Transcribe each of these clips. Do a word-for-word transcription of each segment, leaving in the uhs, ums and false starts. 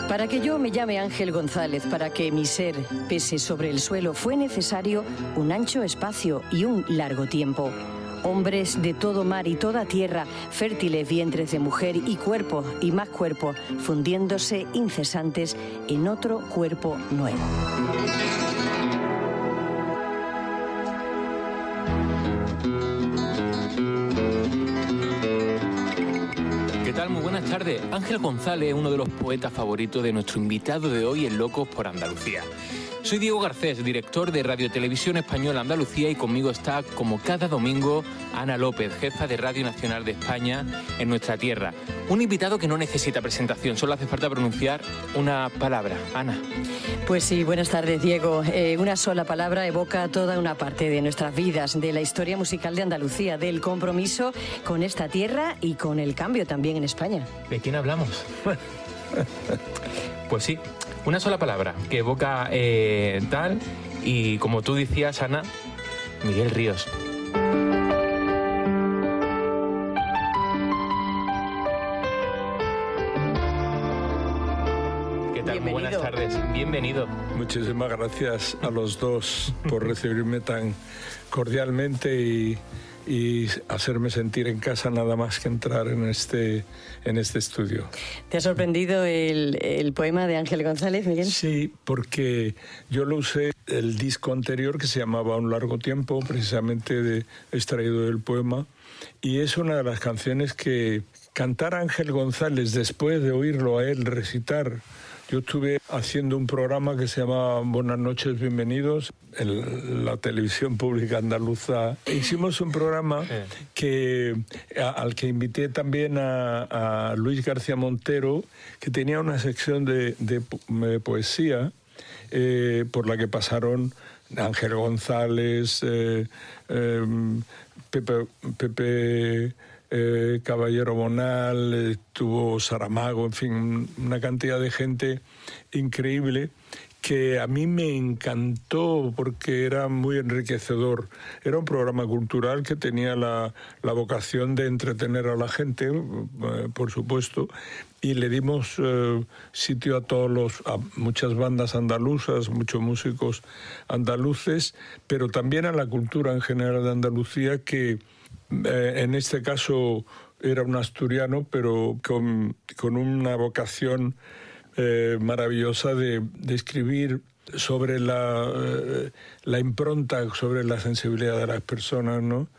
Para que yo me llame Ángel González, para que mi ser pese sobre el suelo, fue necesario un ancho espacio y un largo tiempo. Hombres de todo mar y toda tierra, fértiles vientres de mujer y cuerpo y más cuerpo, fundiéndose incesantes en otro cuerpo nuevo. ¿Qué tal? Muy buenas tardes. Ángel González es uno de los poetas favoritos de nuestro invitado de hoy en Locos por Andalucía. Soy Diego Garcés, director de Radio Televisión Española Andalucía, y conmigo está, como cada domingo, Ana López, jefa de Radio Nacional de España en nuestra tierra. Un invitado que no necesita presentación, solo hace falta pronunciar una palabra. Ana. Pues sí, buenas tardes, Diego. Eh, una sola palabra evoca toda una parte de nuestras vidas, de la historia musical de Andalucía, del compromiso con esta tierra y con el cambio también en España. ¿De quién hablamos? Pues sí. Una sola palabra que evoca eh, tal, y como tú decías, Ana, Miguel Ríos. ¿Qué tal? Muy buenas tardes. Bienvenido. Muchísimas gracias a los dos por recibirme tan cordialmente y, y hacerme sentir en casa nada más que entrar en este, en este estudio. ¿Te ha sorprendido el, el poema de Ángel González, Miguel? Sí, porque yo lo usé el disco anterior que se llamaba Un largo tiempo, precisamente de, extraído del poema, y es una de las canciones que cantar a Ángel González después de oírlo a él recitar. Yo estuve haciendo un programa que se llama Buenas noches, bienvenidos, en la televisión pública andaluza. Hicimos un programa que, a, al que invité también a, a Luis García Montero, que tenía una sección de, de, de poesía eh, por la que pasaron Ángel González, eh, eh, Pepe... Pepe Eh, Caballero Bonal, estuvo Saramago, en fin, una cantidad de gente increíble que a mí me encantó porque era muy enriquecedor. Era un programa cultural que tenía la, la vocación de entretener a la gente, eh, por supuesto, y le dimos eh, sitio a todos los, a muchas bandas andaluzas, muchos músicos andaluces, pero también a la cultura en general de Andalucía, que Eh, en este caso era un asturiano, pero con, con una vocación eh, maravillosa de, de escribir sobre la, eh, la impronta, sobre la sensibilidad de las personas, ¿no?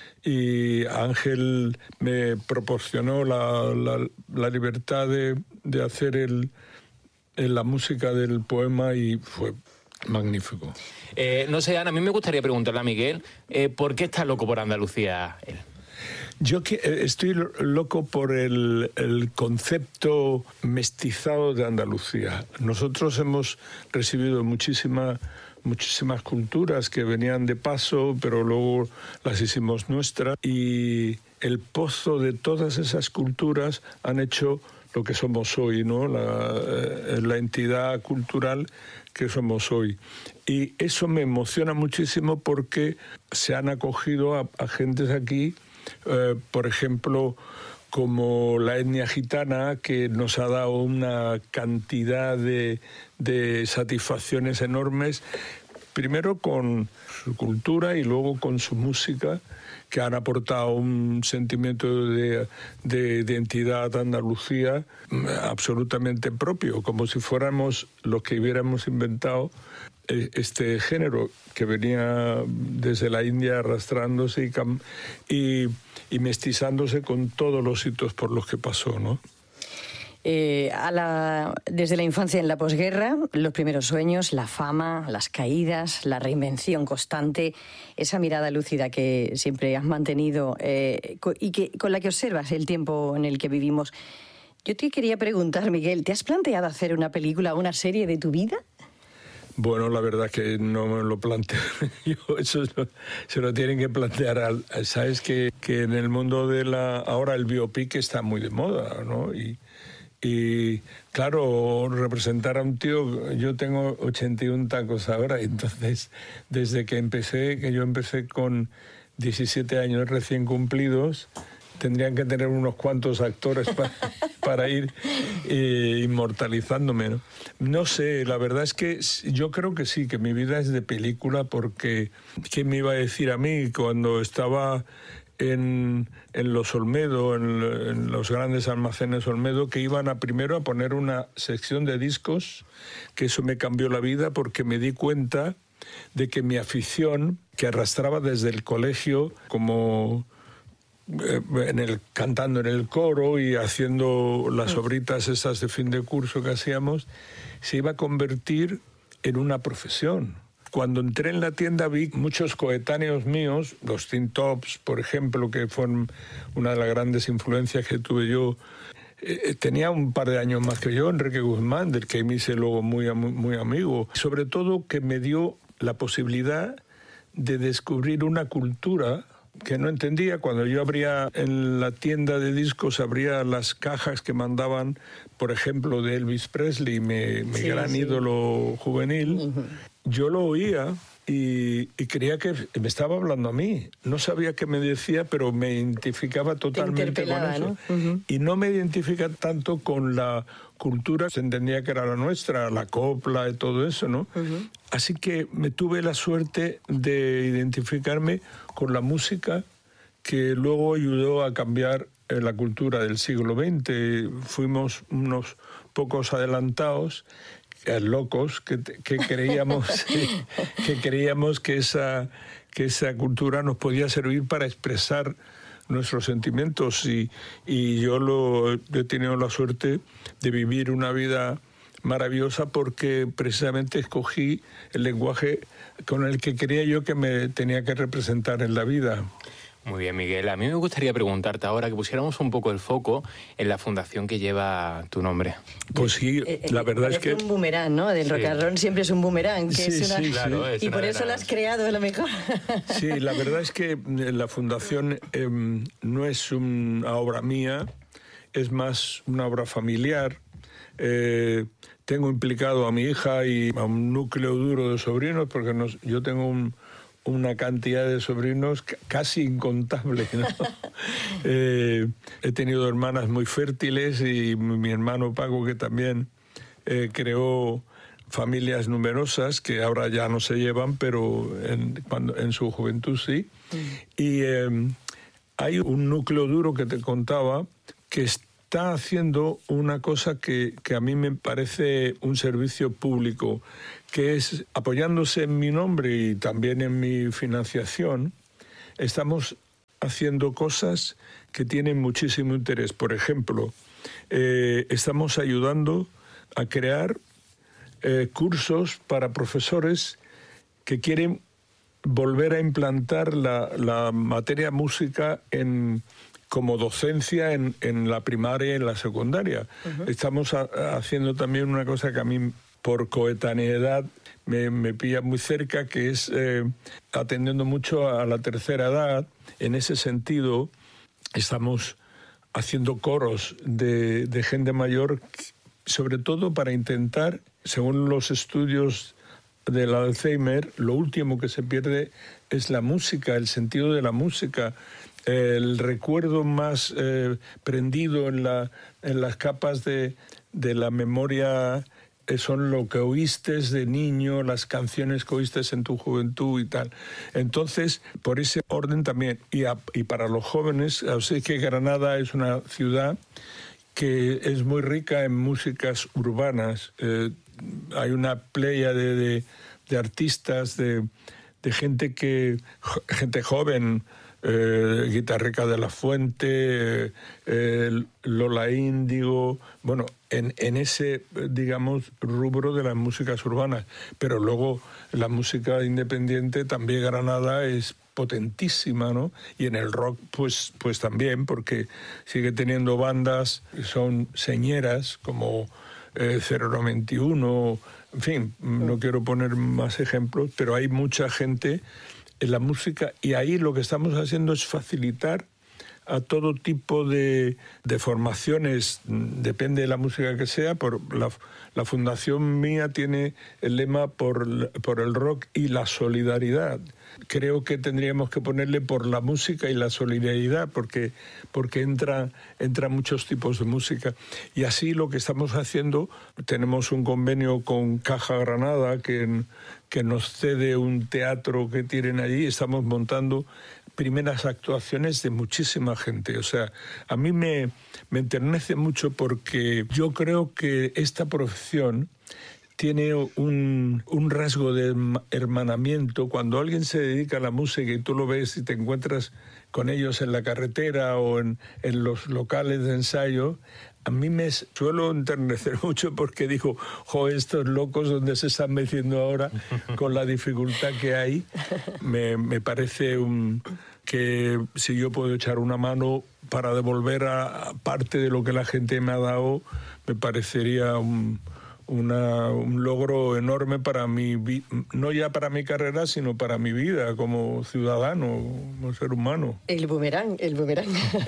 Y Ángel me proporcionó la, la, la libertad de, de hacer el, el, la música del poema y fue magnífico. Eh, no sé, Ana, a mí me gustaría preguntarle a Miguel, eh, ¿por qué está loco por Andalucía él? Yo que, eh, estoy loco por el, el concepto mestizado de Andalucía. Nosotros hemos recibido muchísima, muchísimas culturas que venían de paso, pero luego las hicimos nuestras, y el pozo de todas esas culturas han hecho lo que somos hoy, ¿no? La, eh, la entidad cultural que somos hoy. Y eso me emociona muchísimo porque se han acogido a, a gentes aquí, eh, por ejemplo, como la etnia gitana, que nos ha dado una cantidad de, de satisfacciones enormes, primero con su cultura y luego con su música, que han aportado un sentimiento de, de identidad a Andalucía absolutamente propio, como si fuéramos los que hubiéramos inventado este género que venía desde la India arrastrándose y, y, y mestizándose con todos los hitos por los que pasó, ¿no? Eh, a la, desde la infancia en la posguerra, los primeros sueños, la fama, las caídas, la reinvención constante, esa mirada lúcida que siempre has mantenido eh, y que, con la que observas el tiempo en el que vivimos. Yo te quería preguntar, Miguel, ¿te has planteado hacer una película o una serie de tu vida? Bueno, la verdad que no me lo planteo yo, eso lo, se lo tienen que plantear. Al, sabes que, que en el mundo de la... Ahora el biopic está muy de moda, ¿no? Y, y claro, representar a un tío... Yo tengo ochenta y un tacos ahora, entonces desde que empecé, que yo empecé con diecisiete años recién cumplidos, tendrían que tener unos cuantos actores para, para ir eh, inmortalizándome, ¿no? No sé, la verdad es que yo creo que sí, que mi vida es de película, porque ¿quién me iba a decir a mí cuando estaba en, en los Olmedo, en, en los grandes almacenes Olmedo, que iban a primero a poner una sección de discos, que eso me cambió la vida porque me di cuenta de que mi afición, que arrastraba desde el colegio, como eh, en el, cantando en el coro y haciendo las obritas esas de fin de curso que hacíamos, se iba a convertir en una profesión. Cuando entré en la tienda vi muchos coetáneos míos, los Tin Tops, por ejemplo, que fueron una de las grandes influencias que tuve yo. Eh, tenía un par de años más que yo, Enrique Guzmán, del que me hice luego muy, muy amigo. Sobre todo que me dio la posibilidad de descubrir una cultura que no entendía. Cuando yo abría en la tienda de discos, abría las cajas que mandaban, por ejemplo, de Elvis Presley, mi, mi sí, gran sí. ídolo juvenil. Uh-huh. Yo lo oía y, y creía que me estaba hablando a mí. No sabía qué me decía, pero me identificaba totalmente con eso. ¿No? Uh-huh. Y no me identifica tanto con la cultura, se entendía que era la nuestra, la copla y todo eso, ¿no? Uh-huh. Así que me tuve la suerte de identificarme con la música, que luego ayudó a cambiar la cultura del siglo veinte. Fuimos unos pocos adelantados, locos, que, que creíamos que creíamos que esa que esa cultura nos podía servir para expresar nuestros sentimientos, y, y yo lo he tenido la suerte de vivir una vida maravillosa porque precisamente escogí el lenguaje con el que creía yo que me tenía que representar en la vida. Muy bien, Miguel. A mí me gustaría preguntarte ahora que pusiéramos un poco el foco en la fundación que lleva tu nombre. Pues sí, eh, la verdad es que... Es un boomerang, ¿no? Del sí. rock and roll siempre es un boomerang. Que sí, es una... sí, claro. Es y una por eso la has creado a lo mejor. Sí, la verdad es que la fundación eh, no es una obra mía, es más una obra familiar. Eh, tengo implicado a mi hija y a un núcleo duro de sobrinos, porque nos, yo tengo un... una cantidad de sobrinos casi incontable, ¿no? eh, he tenido hermanas muy fértiles y mi hermano Paco, que también eh, creó familias numerosas que ahora ya no se llevan, pero en, cuando, en su juventud sí. Mm. Y eh, hay un núcleo duro que te contaba que está haciendo una cosa que, que a mí me parece un servicio público, que es, apoyándose en mi nombre y también en mi financiación, estamos haciendo cosas que tienen muchísimo interés. Por ejemplo, eh, estamos ayudando a crear eh, cursos para profesores que quieren volver a implantar la, la materia música en... como docencia en, en la primaria y en la secundaria. Uh-huh. Estamos a, haciendo también una cosa que a mí, por coetaneidad, me, me pilla muy cerca, que es eh, atendiendo mucho a la tercera edad. En ese sentido, estamos haciendo coros de, de gente mayor, sobre todo para intentar, según los estudios del Alzheimer, lo último que se pierde es la música, el sentido de la música. El recuerdo más eh, prendido en, la, en las capas de, de la memoria eh, son lo que oíste de niño, las canciones que oíste en tu juventud y tal. Entonces, por ese orden también. Y, a, y para los jóvenes, sé que Granada es una ciudad que es muy rica en músicas urbanas. Eh, hay una playa de, de, de artistas, de, de gente, que, gente joven, Eh, Guitarreca de la Fuente, eh, Lola Índigo, bueno, en, en ese, digamos, rubro de las músicas urbanas. Pero luego la música independiente también, Granada es potentísima, ¿no? Y en el rock, pues, pues también, porque sigue teniendo bandas que son señeras, como eh, cero noventa y uno, en fin, no quiero poner más ejemplos, pero hay mucha gente en la música, y ahí lo que estamos haciendo es facilitar a todo tipo de, de formaciones, depende de la música que sea. Por la, la fundación mía tiene el lema por, por el rock y la solidaridad. creo que tendríamos que ponerle por la música y la solidaridad, porque, porque entra, entra muchos tipos de música. Y así lo que estamos haciendo, tenemos un convenio con Caja Granada que, que nos cede un teatro que tienen allí, estamos montando primeras actuaciones de muchísima gente. O sea, a mí me, me enternece mucho porque yo creo que esta profesión tiene un, un rasgo de hermanamiento. Cuando alguien se dedica a la música y tú lo ves y te encuentras con ellos en la carretera o en, en los locales de ensayo, a mí me suelo enternecer mucho porque digo, jo, estos locos donde se están metiendo ahora con la dificultad que hay. Me, me parece un, que si yo puedo echar una mano para devolver a, a parte de lo que la gente me ha dado, me parecería un... Una, un logro enorme para mi vi- no ya para mi carrera, sino para mi vida como ciudadano, como ser humano. El boomerang, el boomerang.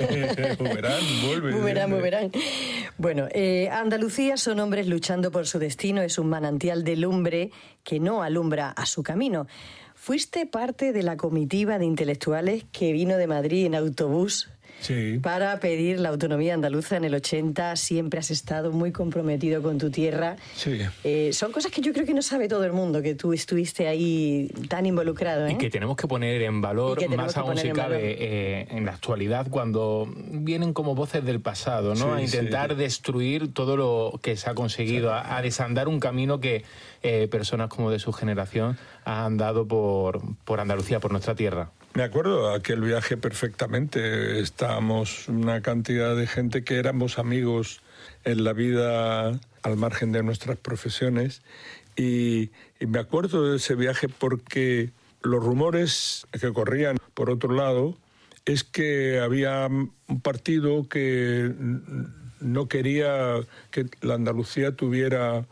El boomerang, vuelve. Boomerang, boomerang. Bueno, eh, Andalucía son hombres luchando por su destino, es un manantial de lumbre que no alumbra a su camino. Fuiste parte de la comitiva de intelectuales que vino de Madrid en autobús. Sí. Para pedir la autonomía andaluza en el ochenta, siempre has estado muy comprometido con tu tierra. Sí. Eh, son cosas que yo creo que no sabe todo el mundo, que tú estuviste ahí tan involucrado, ¿eh? Y que tenemos que poner en valor, más aún si cabe, eh, en la actualidad, cuando vienen como voces del pasado, ¿no? Sí, a intentar sí. destruir todo lo que se ha conseguido, sí. a, a desandar un camino que eh, personas como de su generación han dado por, por Andalucía, por nuestra tierra. Me acuerdo de aquel viaje perfectamente. Estábamos una cantidad de gente que éramos amigos en la vida al margen de nuestras profesiones. Y, y me acuerdo de ese viaje porque los rumores que corrían por otro lado es que había un partido que no quería que la Andalucía tuviera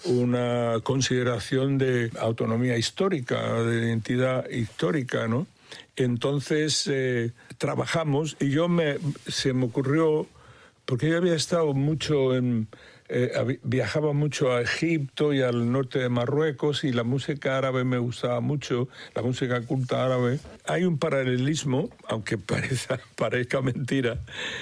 una consideración de autonomía histórica, de identidad histórica, ¿no? Entonces eh, trabajamos y yo me se me ocurrió, porque yo había estado mucho en... Eh, viajaba mucho a Egipto y al norte de Marruecos y la música árabe me gustaba mucho, la música culta árabe. Hay un paralelismo, aunque parezca, parezca mentira,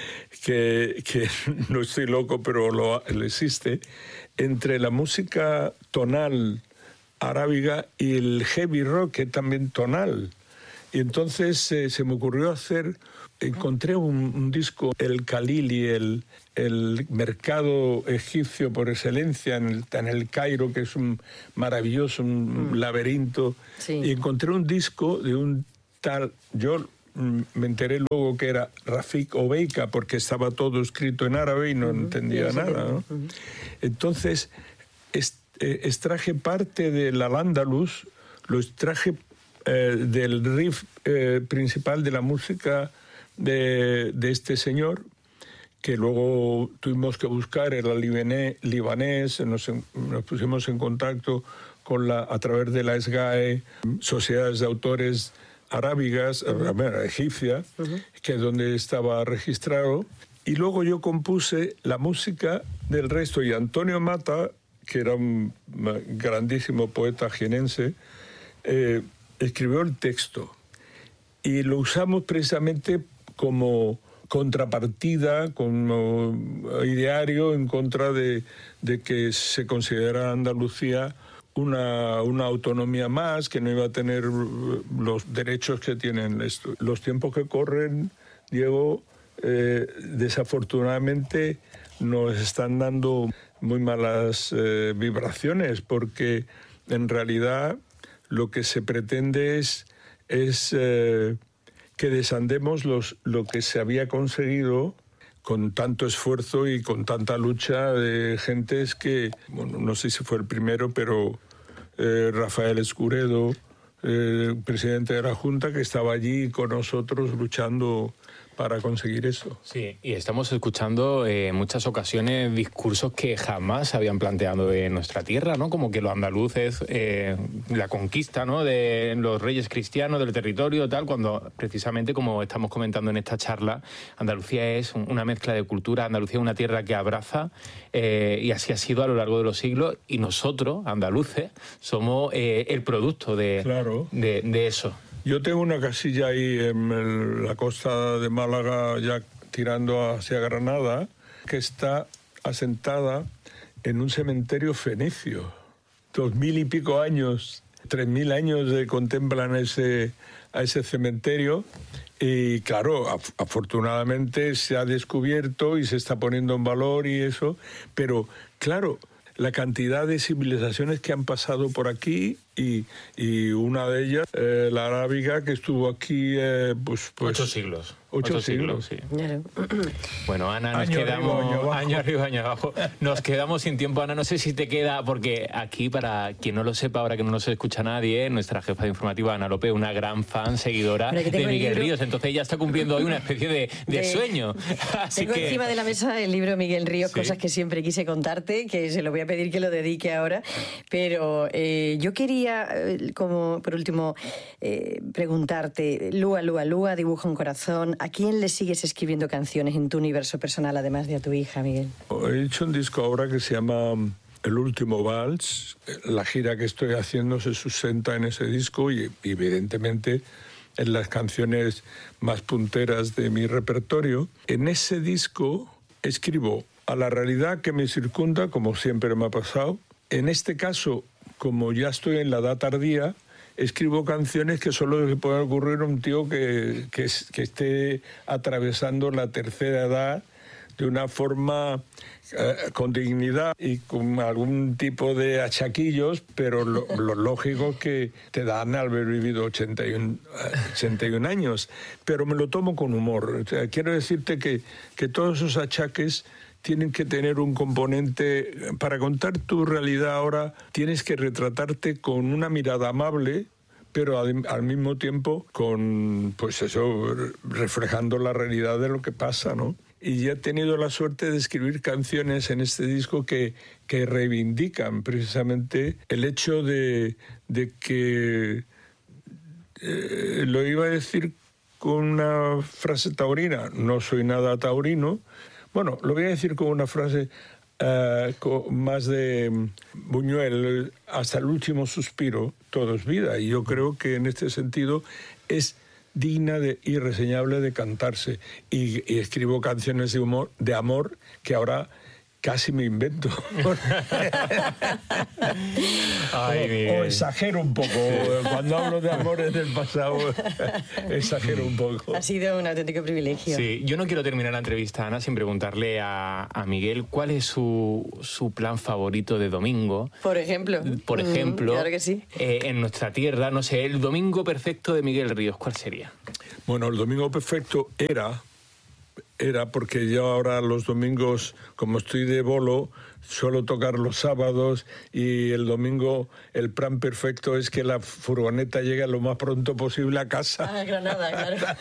que, que no estoy loco, pero lo, lo existe, entre la música tonal arábiga y el heavy rock, que es también tonal. Y entonces eh, se me ocurrió hacer, encontré un, un disco, el Khalili, el, el mercado egipcio por excelencia, en el, en el Cairo, que es un maravilloso, un mm. laberinto, sí. Y encontré un disco de un tal, yo mm, me enteré luego que era Rafik Obeika, porque estaba todo escrito en árabe y no uh-huh. entendía sí, nada, ¿no? Uh-huh. Entonces, est, eh, extraje parte del Al-Ándalus, lo extraje Eh, del riff eh, principal de la música de, de este señor, que luego tuvimos que buscar, era libané, libanés, nos, nos pusimos en contacto con la, a través de la S G A E, Sociedades de Autores Arábigas, uh-huh. bueno, egipcia, uh-huh. que es donde estaba registrado, y luego yo compuse la música del resto, y Antonio Mata, que era un grandísimo poeta jienense, eh, escribió el texto y lo usamos precisamente como contrapartida, como ideario en contra de, de que se considera Andalucía una, una autonomía más, que no iba a tener los derechos que tienen esto. Los tiempos que corren, Diego, eh, desafortunadamente nos están dando muy malas eh, vibraciones, porque en realidad lo que se pretende es, es eh, que desandemos los, lo que se había conseguido con tanto esfuerzo y con tanta lucha de gentes que, bueno, no sé si fue el primero, pero eh, Rafael Escuredo, eh, presidente de la Junta, que estaba allí con nosotros luchando para conseguir eso. Sí, y estamos escuchando eh, en muchas ocasiones discursos que jamás se habían planteado en nuestra tierra, ¿no? Como que los andaluces, eh, la conquista, ¿no?, de los reyes cristianos del territorio, tal, cuando precisamente, como estamos comentando en esta charla, Andalucía es una mezcla de cultura, Andalucía es una tierra que abraza, eh, y así ha sido a lo largo de los siglos, y nosotros, andaluces, somos eh, el producto de, claro. de, de eso. Yo tengo una casilla ahí en el, la costa de Málaga, ya tirando hacia Granada, que está asentada en un cementerio fenicio. Dos mil y pico años, tres mil años de contemplan ese, a ese cementerio. Y claro, af- afortunadamente se ha descubierto y se está poniendo en valor y eso, pero claro, la cantidad de civilizaciones que han pasado por aquí y, y una de ellas, eh, la arábiga, que estuvo aquí eh, pues, pues... Ocho siglos. Ocho, Ocho siglos, siglos, sí. Claro. Bueno, Ana, nos Año quedamos... arriba, año abajo. Año arriba, año abajo. Nos quedamos sin tiempo, Ana. No sé si te queda, porque aquí, para quien no lo sepa, ahora que no nos escucha nadie, nuestra jefa de informativa, Ana López, una gran fan, seguidora Pero que de tengo el Miguel libro. Ríos. Entonces ella está cumpliendo hoy una especie de, de De- sueño. Así Tengo que... encima de la mesa el libro Miguel Ríos, Sí. cosas que siempre quise contarte, que se lo voy a pedir que lo dedique ahora. Pero eh, yo quería, eh, como por último, eh, preguntarte, Lua, Lua, Lua, dibuja un corazón. ¿A quién le sigues escribiendo canciones en tu universo personal, además de a tu hija, Miguel? He hecho un disco ahora que se llama El Último Vals. La gira que estoy haciendo se sustenta en ese disco y, y evidentemente en las canciones más punteras de mi repertorio. En ese disco escribo a la realidad que me circunda, como siempre me ha pasado. En este caso, como ya estoy en la edad tardía, escribo canciones que solo le puede ocurrir a un tío que, que, que esté atravesando la tercera edad de una forma eh, con dignidad y con algún tipo de achaquillos, pero lo, lo lógico es que te dan al haber vivido ochenta y uno años. Pero me lo tomo con humor. O sea, quiero decirte que, que todos esos achaques tienen que tener un componente. Para contar tu realidad ahora, tienes que retratarte con una mirada amable, pero al, al mismo tiempo con, pues eso, reflejando la realidad de lo que pasa, ¿no? Y ya he tenido la suerte de escribir canciones en este disco que, que reivindican precisamente el hecho de, de que, eh, lo iba a decir con una frase taurina, no soy nada taurino. Bueno, lo voy a decir con una frase uh, con más de Buñuel, hasta el último suspiro, todo es vida. Y yo creo que en este sentido es digna de, y reseñable de cantarse. Y, y escribo canciones de, humor, de amor que ahora casi me invento. Ay, o, o exagero un poco. Cuando hablo de amores del pasado, exagero un poco. Ha sido un auténtico privilegio. Sí, yo no quiero terminar la entrevista, Ana, sin preguntarle a, a Miguel cuál es su, su plan favorito de domingo. Por ejemplo. Por ejemplo, Mm, claro que sí. eh, en nuestra tierra, no sé, el domingo perfecto de Miguel Ríos, ¿cuál sería? Bueno, el domingo perfecto era... Era porque yo ahora los domingos, como estoy de bolo, suelo tocar los sábados y el domingo el plan perfecto es que la furgoneta llegue lo más pronto posible a casa. Ah, Granada, claro.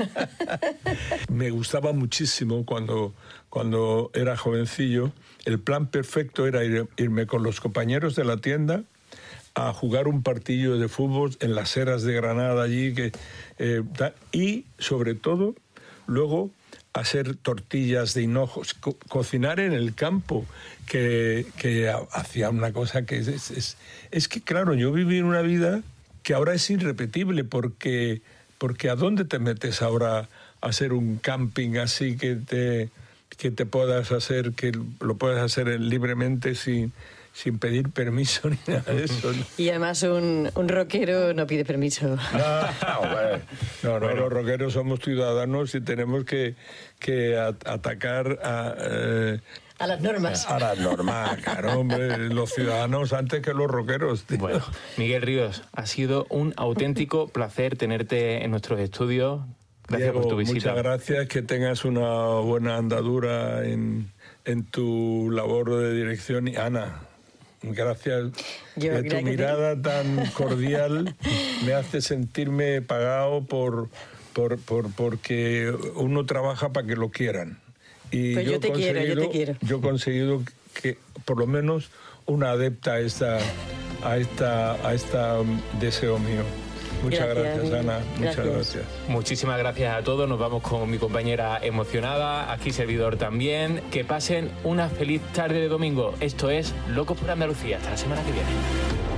Me gustaba muchísimo cuando, cuando era jovencillo. El plan perfecto era ir, irme con los compañeros de la tienda a jugar un partido de fútbol en las eras de Granada allí que, eh, y sobre todo luego hacer tortillas de hinojos, co- cocinar en el campo, que, que hacía una cosa que es, es, es... Es que, claro, yo viví una vida que ahora es irrepetible, porque, porque ¿a dónde te metes ahora a hacer un camping así que te, que te puedas hacer, que lo puedas hacer libremente sin... sin pedir permiso ni nada de eso, ¿no? Y además un, un rockero no pide permiso. No, bueno, no, no, los rockeros somos ciudadanos y tenemos que, que a- atacar a, eh, A las normas. a las normas, claro, hombre, los ciudadanos antes que los rockeros, tío. Bueno, Miguel Ríos, ha sido un auténtico placer tenerte en nuestros estudios. Gracias Diego, por tu visita. muchas gracias, que tengas una buena andadura en, en tu labor de dirección. Y Ana, gracias. Yo, Eh, tu gracias. mirada tan cordial me hace sentirme pagado por, por, por porque uno trabaja para que lo quieran. Y Pues yo he te quiero, yo te conseguido- quiero. Yo he conseguido que por lo menos una adepta a esta a esta a esta um, deseo mío. Muchas Gracias, gracias, Ana. Muchas gracias. gracias. Muchísimas gracias a todos. Nos vamos con mi compañera emocionada, aquí servidor también. Que pasen una feliz tarde de domingo. Esto es Locos por Andalucía. Hasta la semana que viene.